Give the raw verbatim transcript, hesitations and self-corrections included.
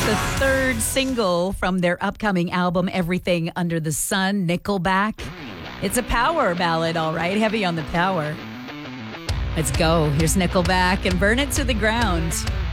the third single from their upcoming album, Everything Under the Sun, Nickelback. It's a power ballad, all right, heavy on the power. Let's go. Here's Nickelback and Burn It to the Ground.